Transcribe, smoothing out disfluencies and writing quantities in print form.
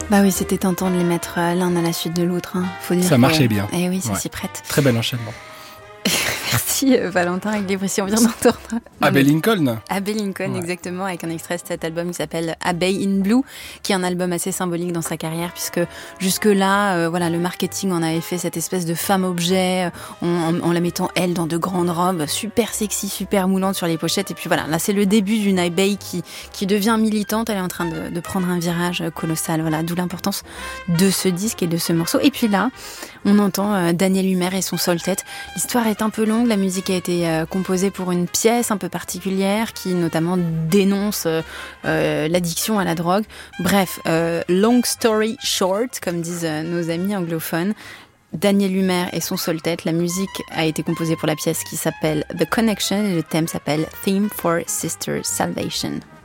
Bah oui, c'était tentant de les mettre l'un à la suite de l'autre. Hein. Faut dire ça marchait bien. Eh oui, ça s'y prête. Très bel enchaînement. Merci Valentin Aglébrissi, on vient d'entendre Abbey Lincoln. Abbey Lincoln, exactement, avec un extrait de cet album qui s'appelle Abbey in Blue, qui est un album assez symbolique dans sa carrière, puisque jusque-là, voilà, le marketing en avait fait cette espèce de femme-objet, en la mettant elle dans de grandes robes, super sexy, super moulante sur les pochettes, et puis voilà, là c'est le début d'une Abbey qui devient militante, elle est en train de prendre un virage colossal, voilà, d'où l'importance de ce disque et de ce morceau. Et puis là, on entend Daniel Humer et son Sol-Tête. L'histoire est un peu longue, la musique a été composée pour une pièce un peu particulière qui notamment dénonce l'addiction à la drogue. Bref, long story short, comme disent nos amis anglophones, Daniel Humer et son Sol-Tête. La musique a été composée pour la pièce qui s'appelle The Connection et le thème s'appelle Theme for Sister Salvation.